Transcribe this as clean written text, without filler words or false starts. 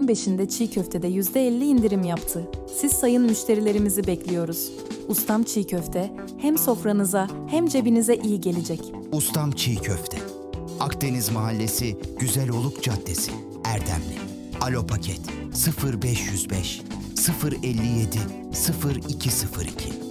15'inde çiğ köftede %50 indirim yaptı. Siz sayın müşterilerimizi bekliyoruz. Ustam Çiğ Köfte hem sofranıza hem cebinize iyi gelecek. Ustam Çiğ Köfte. Akdeniz Mahallesi, Güzeloluk Caddesi, Erdemli. Alo Paket 0505 057 0202